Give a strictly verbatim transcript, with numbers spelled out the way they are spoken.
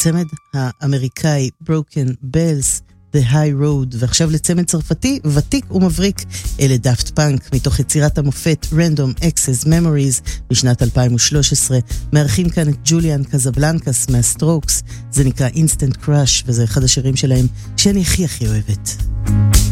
הצמד האמריקאי Broken Bells, The High Road, ועכשיו לצמד צרפתי ותיק ומבריק, אלה דאפט פאנק, מתוך יצירת המופת Random Access Memories בשנת אלפיים ושלוש עשרה, מארחים כאן את ג'וליאן קזבלנקס מהסטרוקס, זה נקרא Instant Crush, וזה אחד השירים שלהם שאני הכי הכי אוהבת.